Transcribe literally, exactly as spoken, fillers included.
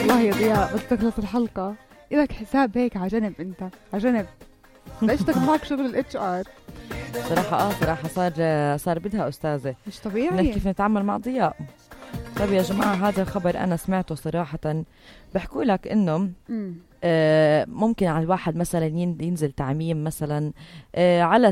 والله يا ضياء بس تخلص الحلقة إلك حساب هيك على جنب، أنت على جنب ليش معك شغل الاتش ار؟ صراحة اه صراحة صار صار بدها أستاذة، مش طبيعي نحكي كيف نتعامل مع ضياء. طيب يا جماعة هذا الخبر أنا سمعته صراحة، بحكوا لك إنه آه ممكن على الواحد مثلا ينزل تعميم مثلا آه على